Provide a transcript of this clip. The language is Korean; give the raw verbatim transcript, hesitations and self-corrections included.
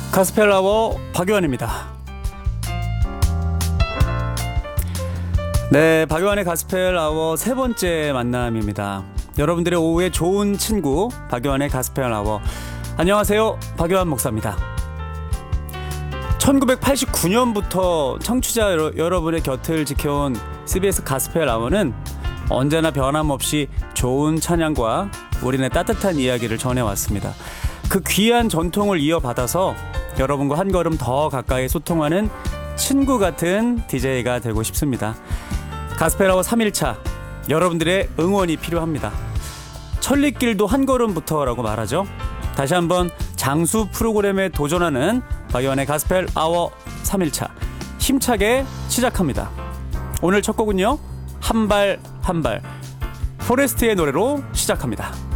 가스펠라워 박요한입니다. 네, 박요한의 가스펠아워 세 번째 만남입니다. 여러분들의 오후에 좋은 친구 박요한의 가스펠아워. 안녕하세요, 박요한 목사입니다. 천구백팔십구 년부터 청취자 여러, 여러분의 곁을 지켜온 씨비에스 가스펠아워는 언제나 변함없이 좋은 찬양과 우리네 따뜻한 이야기를 전해왔습니다. 그 귀한 전통을 이어받아서 여러분과 한 걸음 더 가까이 소통하는 친구 같은 디제이가 되고 싶습니다. 가스펠아워 삼 일차, 여러분들의 응원이 필요합니다. 천리길도 한 걸음부터라고 말하죠. 다시 한번 장수 프로그램에 도전하는 박요한의 가스펠아워 삼 일차 힘차게 시작합니다. 오늘 첫 곡은요, 한 발 한 발 포레스트의 노래로 시작합니다.